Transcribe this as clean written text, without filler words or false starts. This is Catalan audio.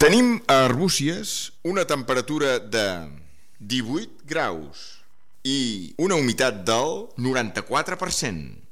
Tenim a Arbúcies una temperatura de 18 graus i una humitat del 94%.